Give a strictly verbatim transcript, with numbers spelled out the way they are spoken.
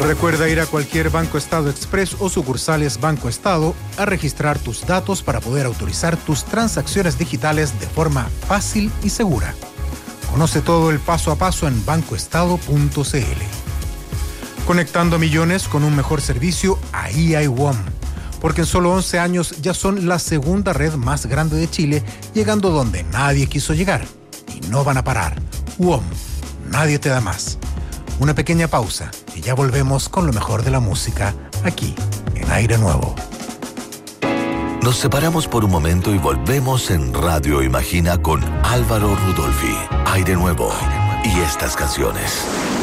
Recuerda ir a cualquier Banco Estado Express o sucursales Banco Estado a registrar tus datos para poder autorizar tus transacciones digitales de forma fácil y segura. Conoce todo el paso a paso en banco estado punto c l. Conectando millones con un mejor servicio, ahí hay W O M. Porque en solo once años ya son la segunda red más grande de Chile, llegando donde nadie quiso llegar. Y no van a parar. W O M, nadie te da más. Una pequeña pausa y ya volvemos con lo mejor de la música, aquí, en Aire Nuevo. Nos separamos por un momento y volvemos en Radio Imagina con Álvaro Rudolphy, Aire Nuevo y estas canciones.